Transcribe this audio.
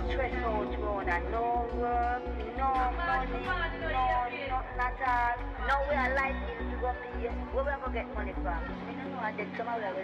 stress out round and no work, no money, nothing at all. Now we are light bills to go pay. Where we are going to get money from? I don't know, I did some of